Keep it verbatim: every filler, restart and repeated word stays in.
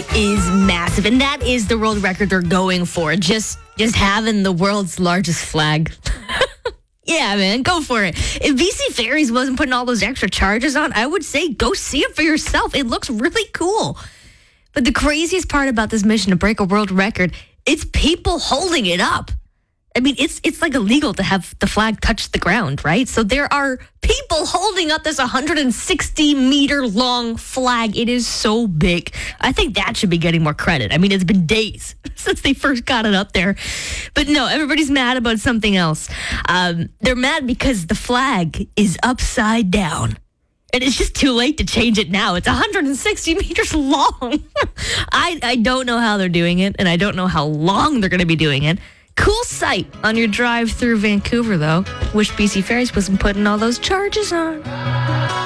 is massive, and that is the world record they're going for. Just, just having the world's largest flag. Yeah, man, go for it. If B C Ferries wasn't putting all those extra charges on, I would say go see it for yourself. It looks really cool. But the craziest part about this mission to break a world record, it's people holding it up. I mean, it's it's like illegal to have the flag touch the ground, right? So there are people holding up this one hundred sixty meter long flag. It is so big. I think that should be getting more credit. I mean, it's been days since they first got it up there. But no, everybody's mad about something else. Um, they're mad because the flag is upside down. And it's just too late to change it now. It's one hundred sixty meters long. I, I don't know how they're doing it, and I don't know how long they're going to be doing it. Cool sight on your drive through Vancouver, though. Wish B C Ferries wasn't putting all those charges on.